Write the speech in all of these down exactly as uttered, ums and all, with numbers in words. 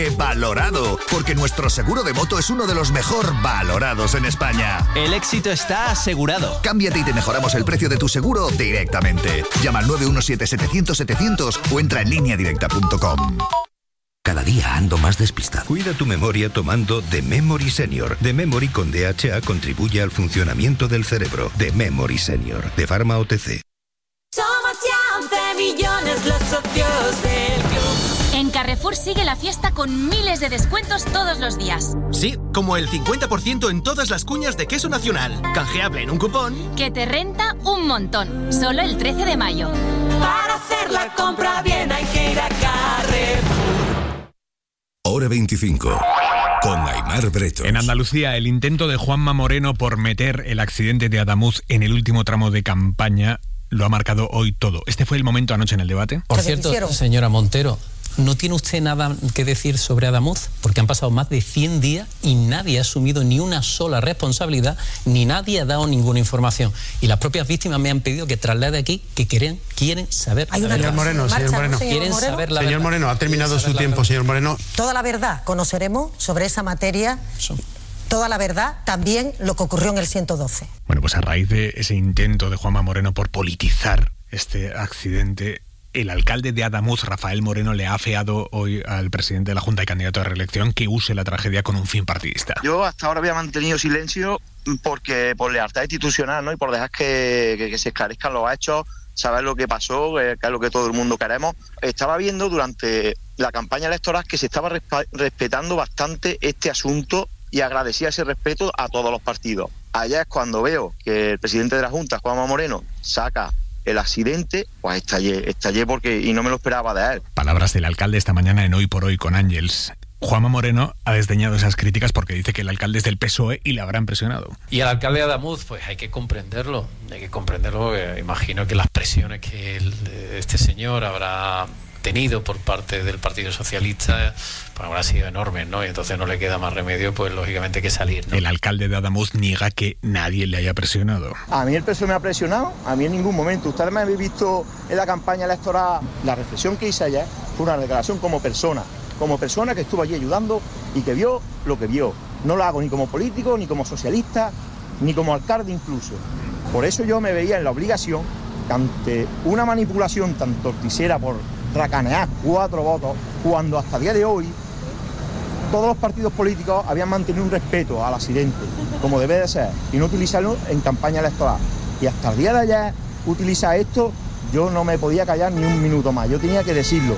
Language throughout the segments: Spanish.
Valorado, porque nuestro seguro de moto es uno de los mejor valorados en España. El éxito está asegurado. Cámbiate y te mejoramos el precio de tu seguro directamente. Llama al nueve uno siete setecientos setecientos o entra en línea directa punto com. Cada día ando más despistado. Cuida tu memoria tomando The Memory Senior. The Memory con D H A contribuye al funcionamiento del cerebro. The Memory Senior, de Pharma O T C. Somos ya once millones los socios del club. En Carrefour sigue la fiesta con miles de descuentos todos los días. Sí, como el cincuenta por ciento en todas las cuñas de queso nacional. Canjeable en un cupón que te renta un montón. Solo el trece de mayo. Para hacer la compra bien hay que ir a Carrefour. Hora veinticinco. Con Aimar Bretos. En Andalucía, el intento de Juanma Moreno por meter el accidente de Adamuz en el último tramo de campaña lo ha marcado hoy todo. ¿Este fue el momento anoche en el debate? Por cierto, señora Montero, ¿no tiene usted nada que decir sobre Adamuz? Porque han pasado más de cien días y nadie ha asumido ni una sola responsabilidad, ni nadie ha dado ninguna información. Y las propias víctimas me han pedido que traslade aquí que quieren, quieren saber Hay una señor Moreno, marcha, señor Moreno. Quieren Moreno? saber la señor verdad. Moreno, ha terminado su tiempo, señor Moreno. Toda la verdad conoceremos sobre esa materia. Toda la verdad, también lo que ocurrió en el ciento doce. Bueno, pues a raíz de ese intento de Juanma Moreno por politizar este accidente, el alcalde de Adamuz, Rafael Moreno, le ha afeado hoy al presidente de la Junta y candidato a reelección que use la tragedia con un fin partidista. Yo hasta ahora había mantenido silencio porque por lealtad institucional, ¿no? Y por dejar que, que, que se esclarezcan los hechos, saber lo que pasó, que es lo que todo el mundo queremos. Estaba viendo durante la campaña electoral que se estaba resp- respetando bastante este asunto y agradecía ese respeto a todos los partidos. Allá es cuando veo que el presidente de la Junta, Juanma Moreno, saca el accidente, pues estallé, estallé porque y no me lo esperaba de él. Palabras del alcalde esta mañana en Hoy por Hoy con Ángels. Juanma Moreno ha desdeñado esas críticas porque dice que el alcalde es del P S O E y le habrán presionado. Y el alcalde de Adamuz, pues hay que comprenderlo, hay que comprenderlo. Eh, imagino que las presiones que el, este señor habrá tenido por parte del Partido Socialista pues habrá sido enormes, ¿no? Y entonces no le queda más remedio, pues lógicamente que salir, ¿no? El alcalde de Adamuz niega que nadie le haya presionado. A mí el P S O E me ha presionado, a mí en ningún momento. Ustedes me habéis visto en la campaña electoral, la reflexión que hice ayer fue una declaración como persona, como persona que estuvo allí ayudando y que vio lo que vio. No lo hago ni como político, ni como socialista, ni como alcalde incluso. Por eso yo me veía en la obligación que ante una manipulación tan torticera por racanear cuatro votos, cuando hasta el día de hoy todos los partidos políticos habían mantenido un respeto al accidente, como debe de ser, y no utilizarlo en campaña electoral. Y hasta el día de ayer, utilizar esto, yo no me podía callar ni un minuto más, yo tenía que decirlo.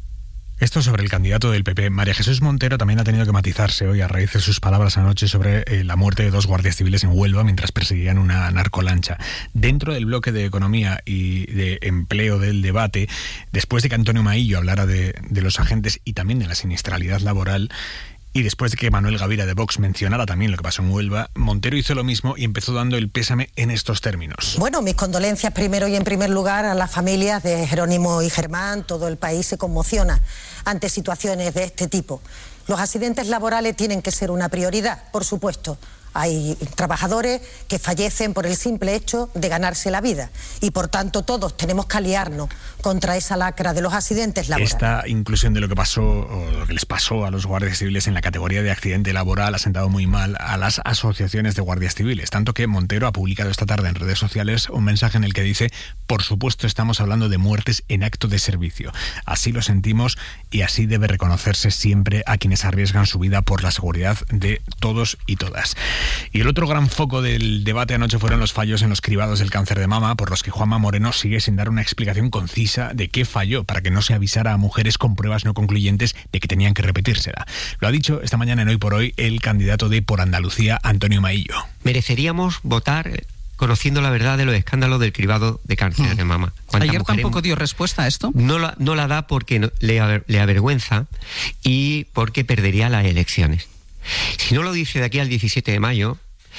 Esto sobre el candidato del P P. María Jesús Montero también ha tenido que matizarse hoy a raíz de sus palabras anoche sobre eh, la muerte de dos guardias civiles en Huelva mientras perseguían una narcolancha. Dentro del bloque de economía y de empleo del debate, después de que Antonio Maillo hablara de, de los agentes y también de la siniestralidad laboral, y después de que Manuel Gavira de Vox mencionara también lo que pasó en Huelva, Montero hizo lo mismo y empezó dando el pésame en estos términos. Bueno, mis condolencias primero y en primer lugar a las familias de Jerónimo y Germán. Todo el país se conmociona ante situaciones de este tipo. Los accidentes laborales tienen que ser una prioridad, por supuesto. Hay trabajadores que fallecen por el simple hecho de ganarse la vida y por tanto todos tenemos que aliarnos contra esa lacra de los accidentes laborales. Esta inclusión de lo que pasó o lo que les pasó a los guardias civiles en la categoría de accidente laboral ha sentado muy mal a las asociaciones de guardias civiles, tanto que Montero ha publicado esta tarde en redes sociales un mensaje en el que dice: por supuesto estamos hablando de muertes en acto de servicio, así lo sentimos y así debe reconocerse siempre a quienes arriesgan su vida por la seguridad de todos y todas. Y el otro gran foco del debate anoche fueron los fallos en los cribados del cáncer de mama, por los que Juanma Moreno sigue sin dar una explicación concisa de qué falló para que no se avisara a mujeres con pruebas no concluyentes de que tenían que repetírsela. Lo ha dicho esta mañana en Hoy por Hoy el candidato de Por Andalucía, Antonio Maillo. Mereceríamos votar conociendo la verdad de los escándalos del cribado de cáncer mm. de mama. Ayer tampoco dio respuesta a esto. No la, no la da porque no, le, aver, le avergüenza y porque perdería las elecciones. Si no lo dice de aquí al diecisiete de mayo,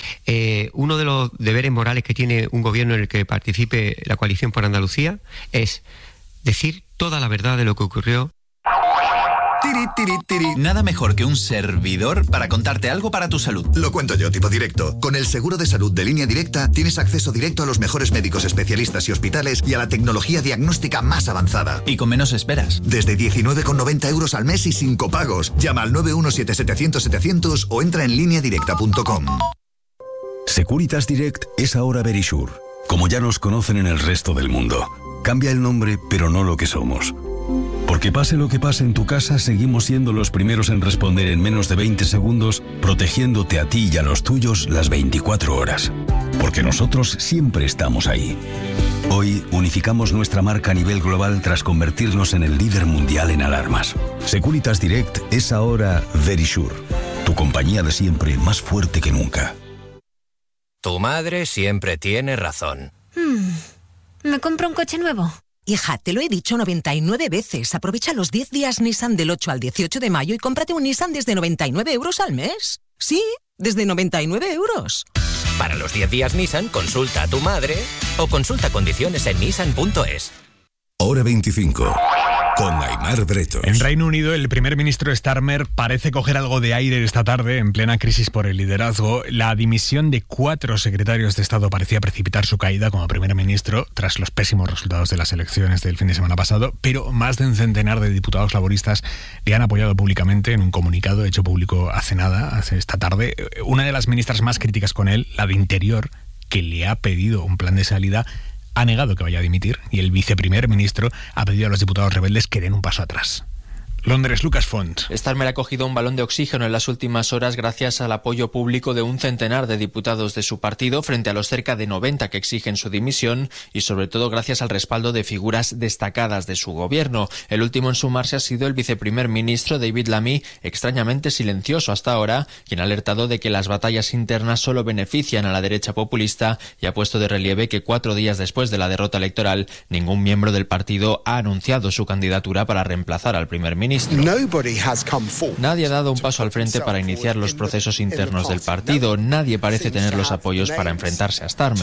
eh, uno de los deberes morales que tiene un gobierno en el que participe la coalición por Andalucía es decir toda la verdad de lo que ocurrió. Tiri, tiri, tiri. Nada mejor que un servidor para contarte algo para tu salud. Lo cuento yo, tipo directo. Con el seguro de salud de Línea Directa tienes acceso directo a los mejores médicos especialistas y hospitales y a la tecnología diagnóstica más avanzada. Y con menos esperas. Desde diecinueve con noventa euros al mes y sin copagos. Llama al nueve uno siete setecientos setecientos o entra en línea directa punto com. Securitas Direct es ahora Verisure, como ya nos conocen en el resto del mundo. Cambia el nombre, pero no lo que somos. Porque pase lo que pase en tu casa, seguimos siendo los primeros en responder en menos de veinte segundos, protegiéndote a ti y a los tuyos las veinticuatro horas. Porque nosotros siempre estamos ahí. Hoy unificamos nuestra marca a nivel global tras convertirnos en el líder mundial en alarmas. Securitas Direct es ahora Verisure, tu compañía de siempre más fuerte que nunca. Tu madre siempre tiene razón. Hmm. ¿Me compro un coche nuevo? Hija, te lo he dicho noventa y nueve veces. Aprovecha los diez días Nissan del ocho al dieciocho de mayo y cómprate un Nissan desde noventa y nueve euros al mes. Sí, desde noventa y nueve euros. Para los diez días Nissan, consulta a tu madre o consulta condiciones en nissan punto es. Hora veinticinco. Con Aimar Bretos. En Reino Unido, el primer ministro Starmer parece coger algo de aire esta tarde, en plena crisis por el liderazgo. La dimisión de cuatro secretarios de Estado parecía precipitar su caída como primer ministro tras los pésimos resultados de las elecciones del fin de semana pasado, pero más de un centenar de diputados laboristas le han apoyado públicamente en un comunicado hecho público hace nada, hace esta tarde. Una de las ministras más críticas con él, la de Interior, que le ha pedido un plan de salida, ha negado que vaya a dimitir y el viceprimer ministro ha pedido a los diputados rebeldes que den un paso atrás. Londres, Lucas Font. Starmer ha cogido un balón de oxígeno en las últimas horas gracias al apoyo público de un centenar de diputados de su partido frente a los cerca de noventa que exigen su dimisión y sobre todo gracias al respaldo de figuras destacadas de su gobierno. El último en sumarse ha sido el viceprimer ministro David Lammy, extrañamente silencioso hasta ahora, quien ha alertado de que las batallas internas solo benefician a la derecha populista y ha puesto de relieve que cuatro días después de la derrota electoral ningún miembro del partido ha anunciado su candidatura para reemplazar al primer ministro. Nadie ha dado un paso al frente para iniciar los procesos internos del partido. Nadie parece tener los apoyos para enfrentarse a Starmer.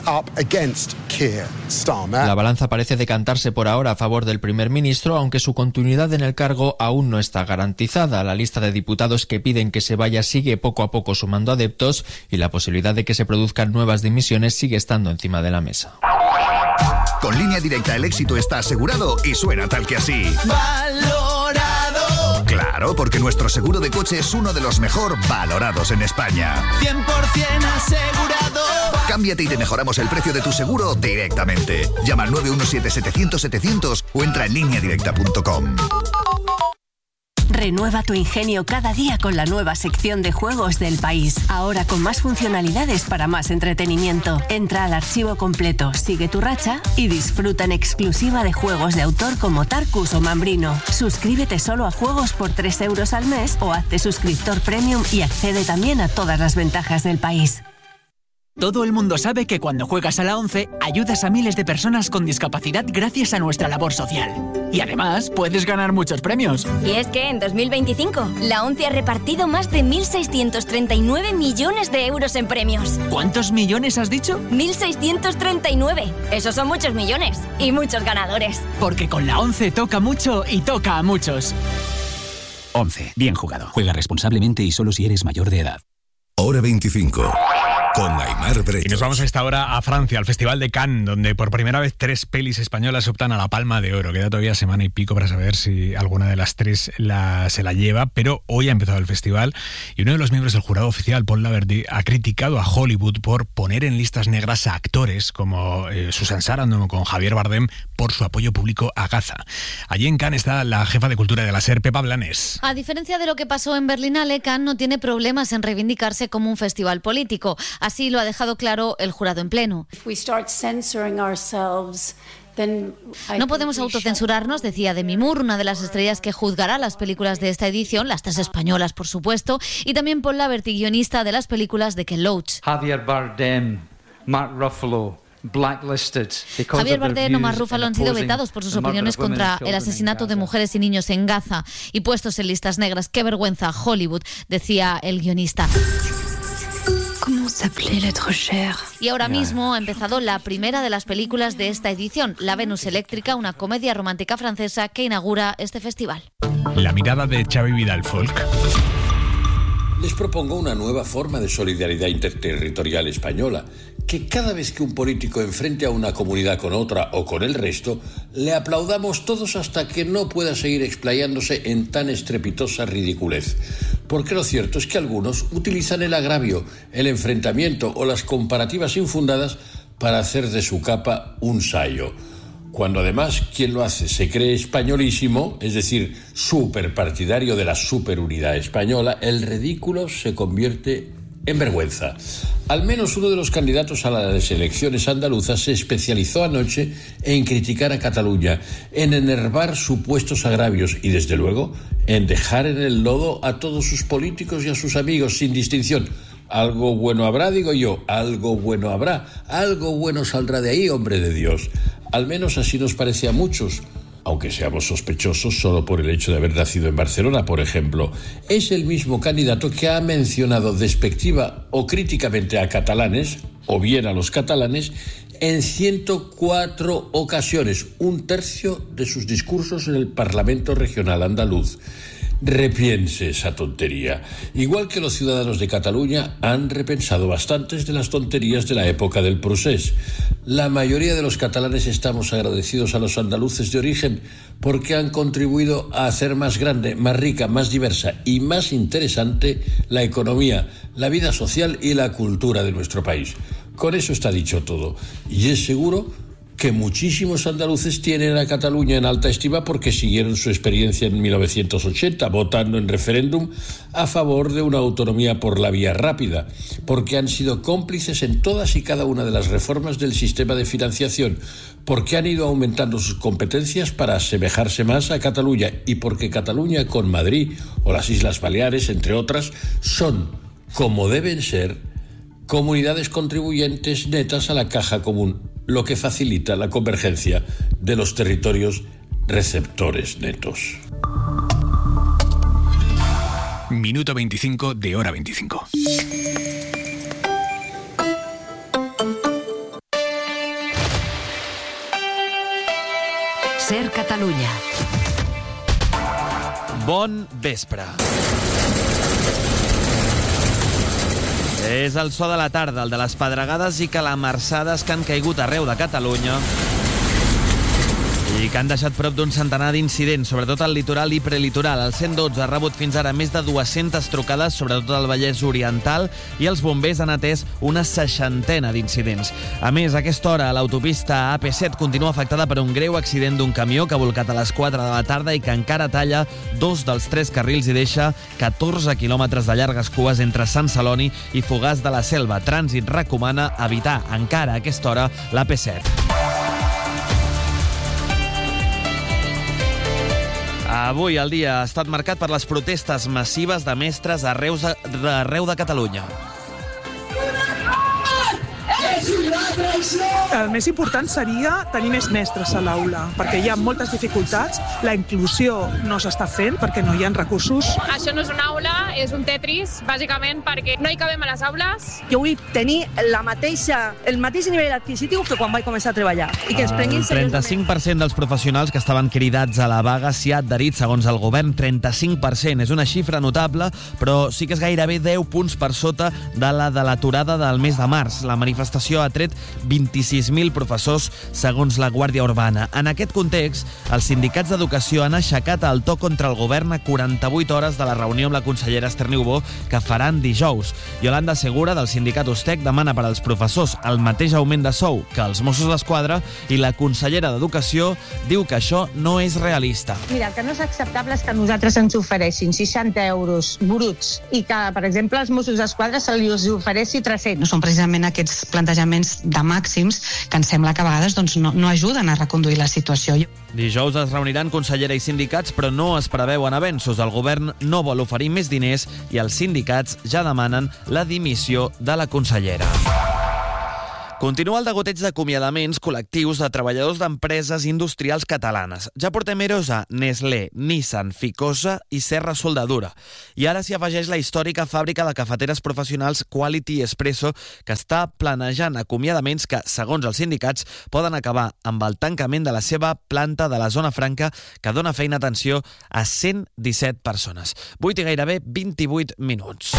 La balanza parece decantarse por ahora a favor del primer ministro, aunque su continuidad en el cargo aún no está garantizada. La lista de diputados que piden que se vaya sigue poco a poco sumando adeptos y la posibilidad de que se produzcan nuevas dimisiones sigue estando encima de la mesa. Con Línea Directa el éxito está asegurado y suena tal que así. Valorado. Claro, porque nuestro seguro de coche es uno de los mejor valorados en España. cien por ciento asegurado. Cámbiate y te mejoramos el precio de tu seguro directamente. Llama al nueve uno siete setecientos setecientos o entra en línea directa punto com. Renueva tu ingenio cada día con la nueva sección de juegos del País. Ahora con más funcionalidades para más entretenimiento. Entra al archivo completo, sigue tu racha y disfruta en exclusiva de juegos de autor como Tarkus o Mambrino. Suscríbete solo a juegos por tres euros al mes o hazte suscriptor premium y accede también a todas las ventajas del País. Todo el mundo sabe que cuando juegas a la ONCE ayudas a miles de personas con discapacidad gracias a nuestra labor social. Y además puedes ganar muchos premios. Y es que en dos mil veinticinco la ONCE ha repartido más de mil seiscientos treinta y nueve millones de euros en premios. ¿Cuántos millones has dicho? mil seiscientos treinta y nueve. Esos son muchos millones y muchos ganadores. Porque con la ONCE toca mucho y toca a muchos. ONCE. Bien jugado. Juega responsablemente y solo si eres mayor de edad. Hora veinticinco. Con Aimar Bretos. Y nos vamos a esta hora a Francia, al Festival de Cannes, donde por primera vez tres pelis españolas optan a la Palma de Oro. Queda todavía semana y pico para saber si alguna de las tres la, se la lleva, pero hoy ha empezado el festival y uno de los miembros del jurado oficial, Paul Laverty, ha criticado a Hollywood por poner en listas negras a actores como eh, Susan Sarandon o con Javier Bardem por su apoyo público a Gaza. Allí en Cannes está la jefa de cultura de la SER, Pepa Blanes. A diferencia de lo que pasó en Berlinale, Cannes no tiene problemas en reivindicarse como un festival político. Así lo ha dejado claro el jurado en pleno. No podemos autocensurarnos, decía Demi Moore, una de las estrellas que juzgará las películas de esta edición, las tres españolas, por supuesto, y también Paul Laverty, guionista de las películas de Ken Loach. Javier Bardem, Mark Ruffalo, blacklisted. Javier Bardem o Mark Ruffalo han sido vetados por sus opiniones contra el asesinato de mujeres y niños en Gaza y puestos en listas negras. ¡Qué vergüenza, Hollywood!, decía el guionista. s'appelait l'être cher. Y ahora mismo ha empezado la primera de las películas de esta edición, La Venus Eléctrica, una comedia romántica francesa que inaugura este festival. La mirada de Xavi Vidal Folk. Les propongo una nueva forma de solidaridad interterritorial española, que cada vez que un político enfrente a una comunidad con otra o con el resto, le aplaudamos todos hasta que no pueda seguir explayándose en tan estrepitosa ridiculez. Porque lo cierto es que algunos utilizan el agravio, el enfrentamiento o las comparativas infundadas para hacer de su capa un sayo. Cuando además quien lo hace se cree españolísimo, es decir, superpartidario de la superunidad española, el ridículo se convierte en vergüenza. Al menos uno de los candidatos a las elecciones andaluzas se especializó anoche en criticar a Cataluña, en enervar supuestos agravios y, desde luego, en dejar en el lodo a todos sus políticos y a sus amigos sin distinción. Algo bueno habrá, digo yo, algo bueno habrá, algo bueno saldrá de ahí, hombre de Dios. Al menos así nos parece a muchos, aunque seamos sospechosos solo por el hecho de haber nacido en Barcelona, por ejemplo. Es el mismo candidato que ha mencionado despectiva o críticamente a catalanes, o bien a los catalanes, en ciento cuatro ocasiones, un tercio de sus discursos en el Parlamento Regional andaluz. Repiense esa tontería. Igual que los ciudadanos de Cataluña han repensado bastantes de las tonterías de la época del procés. La mayoría de los catalanes estamos agradecidos a los andaluces de origen porque han contribuido a hacer más grande, más rica, más diversa y más interesante la economía, la vida social y la cultura de nuestro país. Con eso está dicho todo. Y es seguro que muchísimos andaluces tienen a Cataluña en alta estima porque siguieron su experiencia en mil novecientos ochenta, votando en referéndum a favor de una autonomía por la vía rápida, porque han sido cómplices en todas y cada una de las reformas del sistema de financiación, porque han ido aumentando sus competencias para asemejarse más a Cataluña y porque Cataluña con Madrid o las Islas Baleares, entre otras, son, como deben ser, comunidades contribuyentes netas a la caja común, lo que facilita la convergencia de los territorios receptores netos. Minuto veinticinco de hora veinticinco. Ser Catalunya. Bon vespre. És el so de la tarda, el de les pedregades i calamarsades que han caigut arreu de Catalunya i que han deixat prop d'un centenar d'incidents, sobretot al litoral i prelitoral. El cent dotze ha rebut fins ara més de dues-centes trucades, sobretot al Vallès Oriental, i els bombers han atès una seixantena d'incidents. A més, a aquesta hora, l'autopista A P set continua afectada per un greu accident d'un camió que ha volcat a les quatre de la tarda i que encara talla dos dels tres carrils i deixa catorze quilòmetres de llargues cues entre Sant Celoni i Fogars de la Selva. Trànsit recomana evitar encara a aquesta hora l'A P set. Avui el dia ha estat marcat per les protestes massives de mestres arreu de, arreu de Catalunya. El més important seria tenir més mestres a l'aula, perquè hi ha moltes dificultats, la inclusió no s'està fent perquè no hi ha recursos. Això no és una aula, és un Tetris, bàsicament perquè no hi cabem a les aules. Jo vull tenir la mateixa, el mateix nivell adquisitiu que quan vaig començar a treballar. I que ens prenguin seriosament. El trenta-cinc per cent dels professionals que estaven cridats a la vaga s'hi ha adherit, segons el govern. trenta-cinc per cent és una xifra notable, però sí que és gairebé deu punts per sota de la de l'aturada del mes de març. La manifestació ha tret vint-i-sis mil professors, segons la Guàrdia Urbana. En aquest context, els sindicats d'educació han aixecat el to contra el govern a quaranta-vuit hores de la reunió amb la consellera Esther Niubó que faran dijous. Yolanda Segura, del sindicat Ustec, demana per als professors el mateix augment de sou que els Mossos d'Esquadra i la consellera d'Educació diu que això no és realista. Mira, el que no és acceptable és que a nosaltres ens ofereixin seixanta euros bruts i que, per exemple, als Mossos d'Esquadra se li ofereixi tres-cents. No són precisament aquests plantejaments de màxims que ens sembla que a vegades doncs, no, no ajuden a reconduir la situació. Dijous es reuniran consellera i sindicats, però no es preveuen avenços. El govern no vol oferir més diners i els sindicats ja demanen la dimissió de la consellera. Continua el degoteig d'acomiadaments col·lectius de treballadors d'empreses industrials catalanes. Ja portem eros a Nestlé, Nissan, Ficosa i Serra Soldadura. I ara s'hi afegeix la històrica fàbrica de cafeteres professionals Quality Espresso, que està planejant acomiadaments que, segons els sindicats, poden acabar amb el tancament de la seva planta de la Zona Franca, que dona feina, atenció, a cent disset persones. vuit i gairebé vint-i-vuit minuts.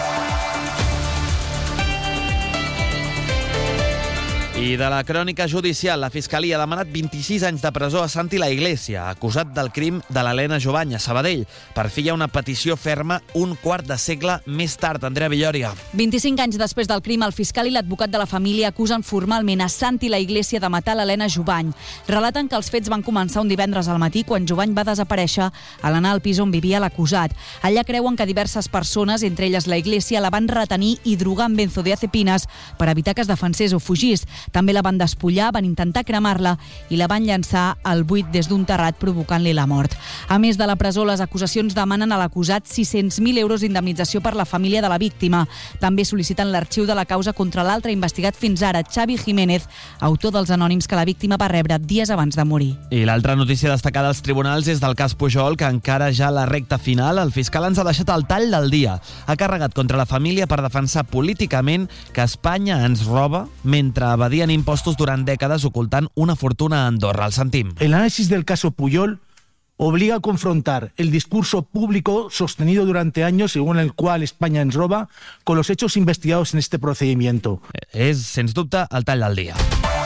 I de la crònica judicial, la Fiscalia ha demanat vint-i-sis anys de presó a Santi La Iglesia, acusat del crim de l'Helena Jovany a Sabadell. Per fi hi ha una petició ferma un quart de segle més tard. Andrea Villòria. vint-i-cinc anys després del crim, el fiscal i l'advocat de la família acusen formalment a Santi La Iglesia de matar l'Helena Jovany. Relaten que els fets van començar un divendres al matí quan Jovany va desaparèixer a l'anar al pis on vivia l'acusat. Allà creuen que diverses persones, entre elles La Iglesia, la van retenir i drogar amb benzodiazepines per evitar que es defensés o fugís. També la van despullar, van intentar cremar-la i la van llançar al buit des d'un terrat, provocant-li la mort. A més de la presó, les acusacions demanen a l'acusat sis-cents mil euros d'indemnització per la família de la víctima. També sol·liciten l'arxiu de la causa contra l'altre investigat fins ara, Xavi Jiménez, autor dels anònims que la víctima va rebre dies abans de morir. I l'altra notícia destacada als tribunals és del cas Pujol, que encara ja a la recta final. El fiscal ens ha deixat el tall del dia. Ha carregat contra la família per defensar políticament que Espanya ens roba mentre evadien impostos durant dècades ocultant una fortuna a Andorra. El sentim. El análisis del caso Pujol obliga a confrontar el discurso público sostenido durante años según el cual España ens roba con los hechos investigados en este procedimiento. És, sens dubte, el tall del dia.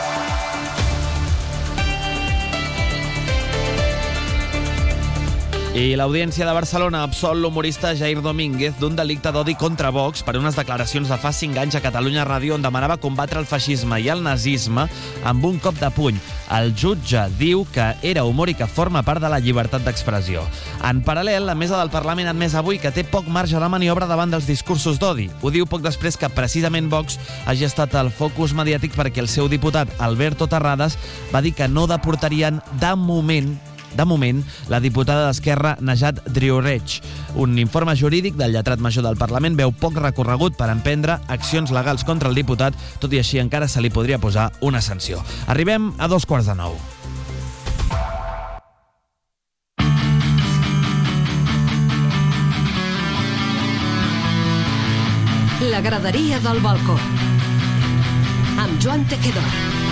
I l'Audiència de Barcelona absol l'humorista Jair Domínguez d'un delicte d'odi contra Vox per unes declaracions de fa cinc anys a Catalunya Ràdio on demanava combatre el feixisme i el nazisme amb un cop de puny. El jutge diu que era humor i que forma part de la llibertat d'expressió. En paral·lel, la mesa del Parlament ha admès avui que té poc marge de maniobra davant dels discursos d'odi. Ho diu poc després que precisament Vox hagi estat el focus mediàtic perquè el seu diputat Alberto Terrades va dir que no deportarien de moment De moment, la diputada d'Esquerra, Najat Drioureig. Un informe jurídic del lletrat major del Parlament veu poc recorregut per emprendre accions legals contra el diputat, tot i així encara se li podria posar una sanció. Arribem a dos quarts de nou. La graderia del balcó amb Joan Tejedor.